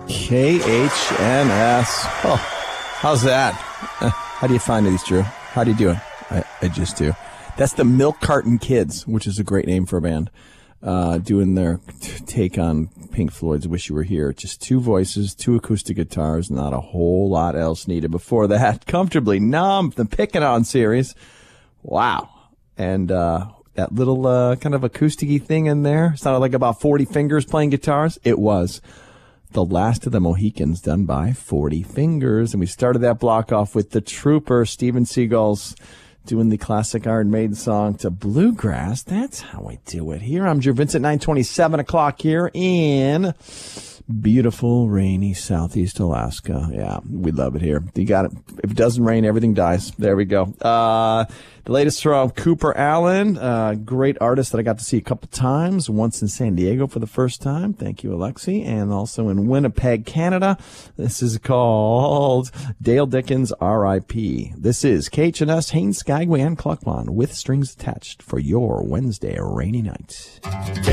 KHNS. Oh, how's that? How do you find these, Drew? How do you do it? I just do. That's the Milk Carton Kids, which is a great name for a band, doing their take on Pink Floyd's Wish You Were Here. Just two voices, two acoustic guitars, not a whole lot else needed. Before that, Comfortably Numb, the Pickin' On series. Wow. And that little kind of acoustic-y thing in there sounded like about 40 Fingers playing guitars. It was The Last of the Mohicans, done by 40 Fingers. And we started that block off with The Trooper, Steven Seagal's doing the classic Iron Maiden song to Bluegrass. That's how I do it here. I'm Drew Vincent, 9:27 o'clock here in beautiful, rainy Southeast Alaska. Yeah, we love it here. You got it. If it doesn't rain, everything dies. There we go. The latest from Cooper Allen, great artist that I got to see a couple times, once in San Diego for the first time. Thank you, Alexi. And also in Winnipeg, Canada. This is called Dale Dickens, R.I.P. This is KHNS, Haines, Skagway, and Cluckman with strings attached for your Wednesday rainy night.